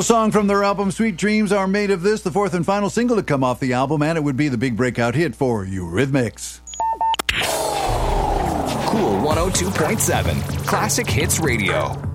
A song from their album Sweet Dreams Are Made of This, the fourth and final single to come off the album, and it would be the big breakout hit for Eurythmics. Cool 102.7 Classic Hits Radio.